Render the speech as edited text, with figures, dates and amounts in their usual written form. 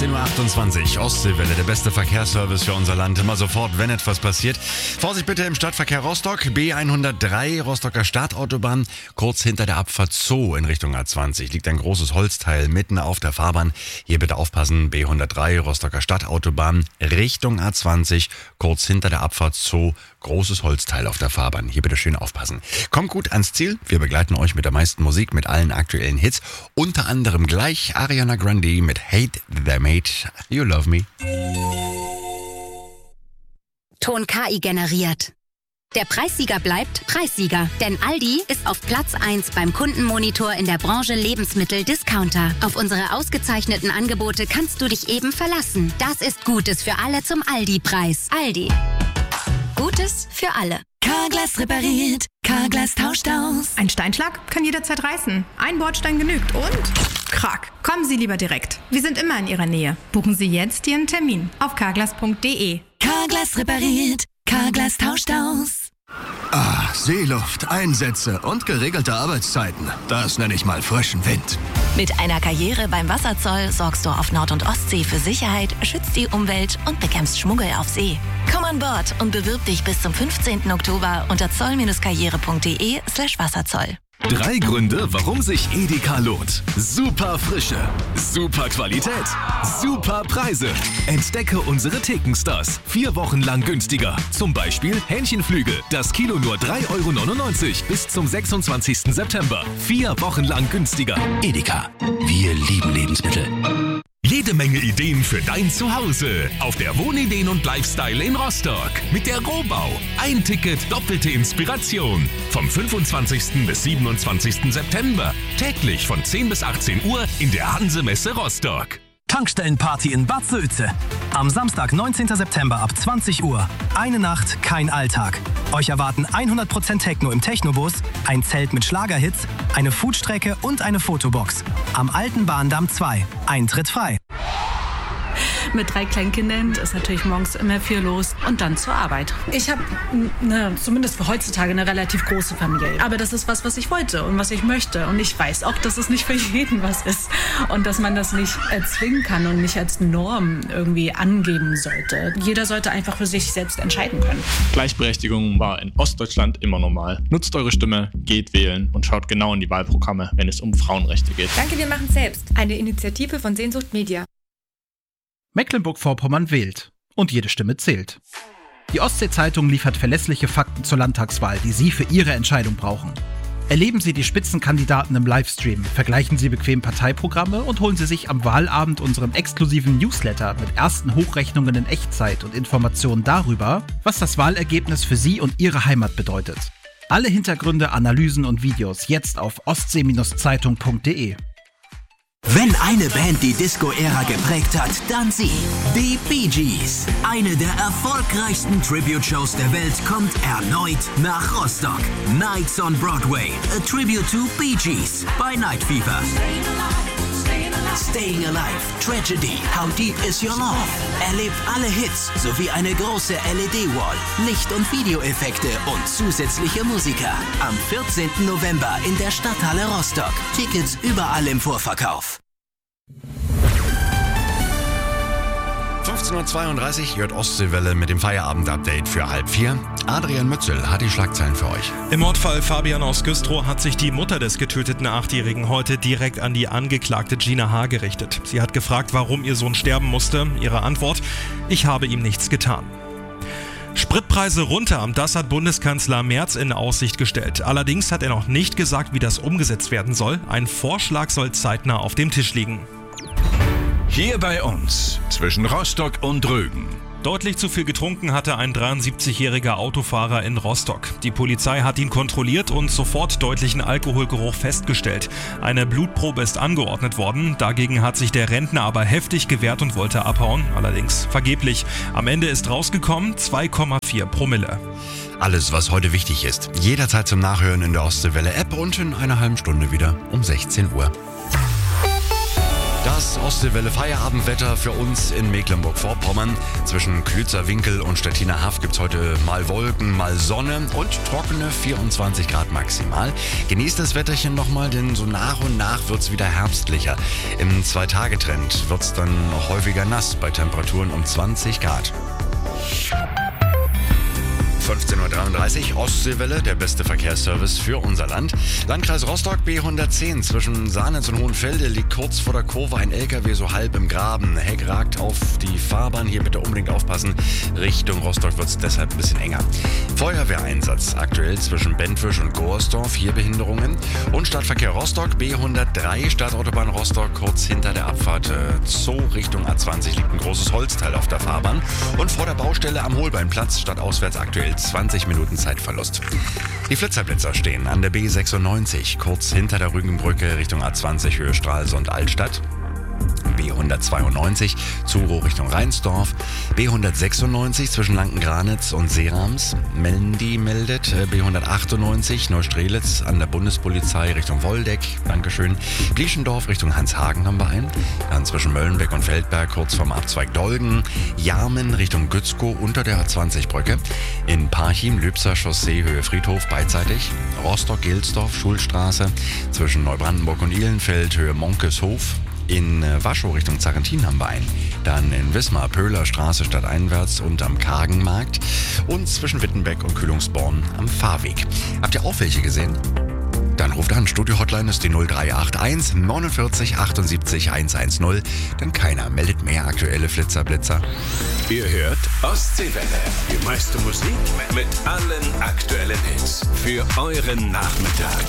16.28 Uhr, Ostseewelle, der beste Verkehrsservice für unser Land. Immer sofort, wenn etwas passiert. Vorsicht bitte im Stadtverkehr Rostock, B103, Rostocker Stadtautobahn. Kurz hinter der Abfahrt Zoo in Richtung A20 liegt ein großes Holzteil mitten auf der Fahrbahn. Hier bitte aufpassen, B103, Rostocker Stadtautobahn, Richtung A20, kurz hinter der Abfahrt Zoo. Großes Holzteil auf der Fahrbahn. Hier bitte schön aufpassen. Kommt gut ans Ziel. Wir begleiten euch mit der meisten Musik, mit allen aktuellen Hits. Unter anderem gleich Ariana Grande mit Hate That Made You Love Me. Ton KI generiert. Der Preissieger bleibt Preissieger, denn Aldi ist auf Platz 1 beim Kundenmonitor in der Branche Lebensmittel-Discounter. Auf unsere ausgezeichneten Angebote kannst du dich eben verlassen. Das ist Gutes für alle zum Aldi-Preis. Aldi. Gutes für alle. Carglass repariert, Carglass tauscht aus. Ein Steinschlag kann jederzeit reißen. Ein Bordstein genügt und krack. Kommen Sie lieber direkt. Wir sind immer in Ihrer Nähe. Buchen Sie jetzt Ihren Termin auf carglass.de. Carglass repariert, Carglass tauscht aus. Seeluft, Einsätze und geregelte Arbeitszeiten. Das nenne ich mal frischen Wind. Mit einer Karriere beim Wasserzoll sorgst du auf Nord- und Ostsee für Sicherheit, schützt die Umwelt und bekämpfst Schmuggel auf See. Komm an Bord und bewirb dich bis zum 15. Oktober unter zoll-karriere.de/Wasserzoll. 3 Gründe, warum sich Edeka lohnt. Super Frische, super Qualität, super Preise. Entdecke unsere Thekenstars. 4 Wochen lang günstiger. Zum Beispiel Hähnchenflügel. Das Kilo nur 3,99 € bis zum 26. September. 4 Wochen lang günstiger. Edeka, wir lieben Lebensmittel. Jede Menge Ideen für dein Zuhause. Auf der Wohnideen und Lifestyle in Rostock. Mit der Rohbau. Ein Ticket, doppelte Inspiration. Vom 25. bis 27. September. Täglich von 10 bis 18 Uhr in der Hanse-Messe Rostock. Tankstellenparty in Bad Sülze. Am Samstag, 19. September ab 20 Uhr. Eine Nacht, kein Alltag. Euch erwarten 100% Techno im Technobus, ein Zelt mit Schlagerhits, eine Foodstrecke und eine Fotobox. Am Alten Bahndamm 2. Eintritt frei. Mit 3 Kleinkindern ist natürlich morgens immer viel los und dann zur Arbeit. Ich habe zumindest für heutzutage eine relativ große Familie. Aber das ist was ich wollte und was ich möchte. Und ich weiß auch, dass es nicht für jeden was ist. Und dass man das nicht erzwingen kann und nicht als Norm irgendwie angeben sollte. Jeder sollte einfach für sich selbst entscheiden können. Gleichberechtigung war in Ostdeutschland immer normal. Nutzt eure Stimme, geht wählen und schaut genau in die Wahlprogramme, wenn es um Frauenrechte geht. Danke, wir machen selbst. Eine Initiative von Sehnsucht Media. Mecklenburg-Vorpommern wählt. Und jede Stimme zählt. Die Ostsee-Zeitung liefert verlässliche Fakten zur Landtagswahl, die Sie für Ihre Entscheidung brauchen. Erleben Sie die Spitzenkandidaten im Livestream, vergleichen Sie bequem Parteiprogramme und holen Sie sich am Wahlabend unseren exklusiven Newsletter mit ersten Hochrechnungen in Echtzeit und Informationen darüber, was das Wahlergebnis für Sie und Ihre Heimat bedeutet. Alle Hintergründe, Analysen und Videos jetzt auf ostsee-zeitung.de. Wenn eine Band die Disco-Ära geprägt hat, dann sie. Die Bee Gees. Eine der erfolgreichsten Tribute-Shows der Welt kommt erneut nach Rostock. Nights on Broadway. A Tribute to Bee Gees bei Night Fever. Staying Alive, Tragedy, How Deep Is Your Love? Erlebt alle Hits sowie eine große LED-Wall, Licht- und Videoeffekte und zusätzliche Musiker. Am 14. November in der Stadthalle Rostock. Tickets überall im Vorverkauf. 15.32 Uhr hört Ostseewelle mit dem Feierabend-Update für 3:30. Adrian Mützel hat die Schlagzeilen für euch. Im Mordfall Fabian aus Güstrow hat sich die Mutter des getöteten 8-Jährigen heute direkt an die Angeklagte Gina H. gerichtet. Sie hat gefragt, warum ihr Sohn sterben musste. Ihre Antwort: Ich habe ihm nichts getan. Spritpreise runter, das hat Bundeskanzler Merz in Aussicht gestellt. Allerdings hat er noch nicht gesagt, wie das umgesetzt werden soll. Ein Vorschlag soll zeitnah auf dem Tisch liegen. Hier bei uns, zwischen Rostock und Rügen. Deutlich zu viel getrunken hatte ein 73-jähriger Autofahrer in Rostock. Die Polizei hat ihn kontrolliert und sofort deutlichen Alkoholgeruch festgestellt. Eine Blutprobe ist angeordnet worden. Dagegen hat sich der Rentner aber heftig gewehrt und wollte abhauen. Allerdings vergeblich. Am Ende ist rausgekommen 2,4 Promille. Alles, was heute wichtig ist. Jederzeit zum Nachhören in der Ostseewelle-App und in einer halben Stunde wieder um 16 Uhr. Das Ostseewelle Feierabendwetter für uns in Mecklenburg-Vorpommern. Zwischen Klützer-Winkel und Stettiner Haff gibt es heute mal Wolken, mal Sonne und trockene 24 Grad maximal. Genießt das Wetterchen nochmal, denn so nach und nach wird es wieder herbstlicher. Im 2-Tage-Trend wird es dann häufiger nass bei Temperaturen um 20 Grad. 15.33 Uhr, Ostseewelle, der beste Verkehrsservice für unser Land. Landkreis Rostock, B110 zwischen Sahnitz und Hohenfelde liegt kurz vor der Kurve ein LKW so halb im Graben. Heck ragt auf die Fahrbahn, hier bitte unbedingt aufpassen. Richtung Rostock wird es deshalb ein bisschen enger. Feuerwehreinsatz aktuell zwischen Bentwisch und Goersdorf, hier Behinderungen. Und Stadtverkehr Rostock, B103, Stadtautobahn Rostock, kurz hinter der Abfahrt Zoo Richtung A20 liegt ein großes Holzteil auf der Fahrbahn. Und vor der Baustelle am Holbeinplatz stadtauswärts aktuell 20 Minuten Zeitverlust. Die Flitzerblitzer stehen an der B96, kurz hinter der Rügenbrücke Richtung A20 Höhe Stralsund Altstadt. B192 Zuro Richtung Rheinsdorf, B196 zwischen Lanken-Granitz und Seerams, Mendi meldet, B198 Neustrelitz an der Bundespolizei Richtung Woldeck, Dankeschön, Glieschendorf Richtung Hanshagen haben wir einen, dann zwischen Möllenbeck und Feldberg kurz vorm Abzweig Dolgen, Jarmen Richtung Gützkow unter der A20-Brücke, in Parchim Lübser Chaussee Höhe Friedhof beidseitig, Rostock-Gilsdorf Schulstraße zwischen Neubrandenburg und Ihlenfeld Höhe Monkeshof, in Waschow Richtung Zarrentin haben wir einen. Dann in Wismar Pöhler Straße stadteinwärts und am Kargenmarkt. Und zwischen Wittenbeck und Kühlungsborn am Fahrweg. Habt ihr auch welche gesehen? Dann ruft an. Studio-Hotline ist die 0381 49 78 110. Denn keiner meldet mehr aktuelle Flitzerblitzer. Ihr hört Ostseewelle. Die meiste Musik mit allen aktuellen Hits. Für euren Nachmittag.